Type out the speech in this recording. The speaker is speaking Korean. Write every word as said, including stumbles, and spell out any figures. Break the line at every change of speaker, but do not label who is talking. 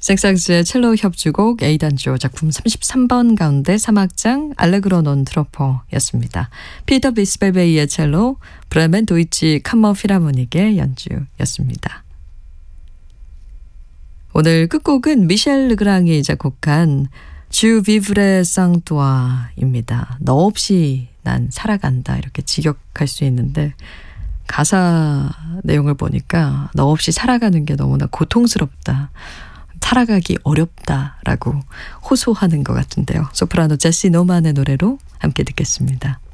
색상스의 첼로 협주곡 A단조 작품 삼십삼 번 가운데 삼 악장 알레그로 논 트로퍼였습니다. 피터 비스벨베이의 첼로, 브레멘 도이치 캄머 필하모닉의 연주였습니다. 오늘 끝곡은 미셸 르그랑이 작곡한 주 비브레 쌍뚜아입니다. 너 없이 난 살아간다 이렇게 직역할 수 있는데 가사 내용을 보니까 너 없이 살아가는 게 너무나 고통스럽다. 살아가기 어렵다라고 호소하는 것 같은데요. 소프라노 제시 노만의 노래로 함께 듣겠습니다.